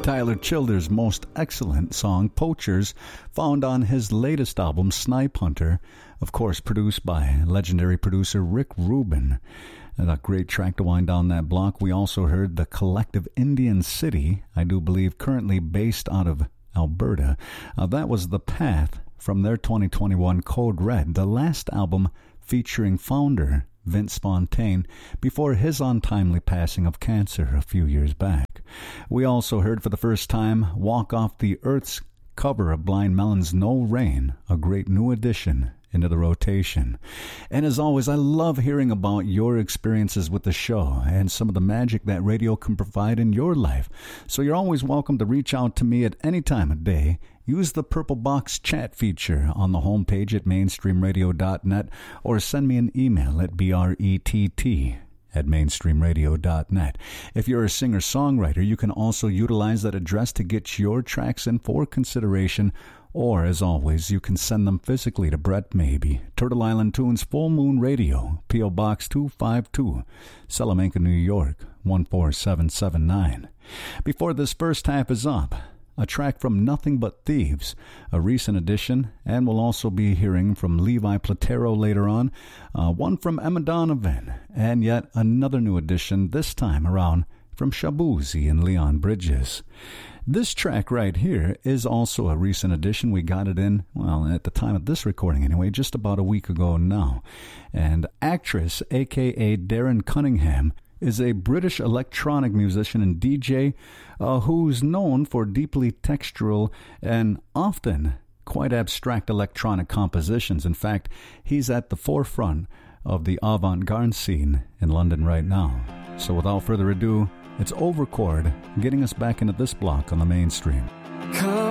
Tyler Childers' most excellent song, Poachers, found on his latest album, Snipe Hunter, of course produced by legendary producer Rick Rubin. And a great track to wind down that block. We also heard The Collective Indian City, I do believe currently based out of Alberta. That was The Path from their 2021 Code Red, the last album featuring founder Vince Fontaine before his untimely passing of cancer a few years back. We also heard for the first time Walk Off the Earth's cover of Blind Melon's No Rain, a great new addition into the rotation. And as always, I love hearing about your experiences with the show and some of the magic that radio can provide in your life. So you're always welcome to reach out to me at any time of day. Use the Purple Box chat feature on the homepage at mainstreamradio.net or send me an email at brett@mainstreamradio.net. If you're a singer-songwriter, you can also utilize that address to get your tracks in for consideration, or, as always, you can send them physically to Brett Maybe, Turtle Island Tunes, Full Moon Radio, P.O. Box 252, Salamanca, New York, 14779. Before this first half is up, a track from Nothing But Thieves, a recent addition, and we'll also be hearing from Levi Platero later on, one from Emma Donovan, and yet another new addition, this time around from Shabuzi and Leon Bridges. This track right here is also a recent addition. We got it in, well, at the time of this recording anyway, just about a week ago now. And Actress, a.k.a. Darren Cunningham, is a British electronic musician and DJ who's known for deeply textural and often quite abstract electronic compositions. In fact, he's at the forefront of the avant-garde scene in London right now. So without further ado, it's Overchord getting us back into this block on the Mainstream.